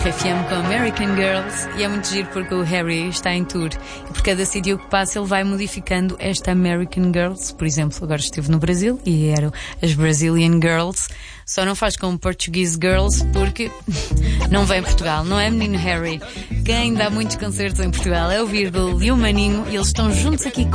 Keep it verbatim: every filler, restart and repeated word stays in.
F M com American Girls, e é muito giro porque o Harry está em tour e por cada sítio que passa ele vai modificando esta American Girls. Por exemplo, agora esteve no Brasil e eram as Brazilian Girls. Só não faz como Portuguese Girls porque não vem em Portugal, não é, menino Harry? Quem dá muitos concertos em Portugal é o Virgil e o Maninho, e eles estão juntos aqui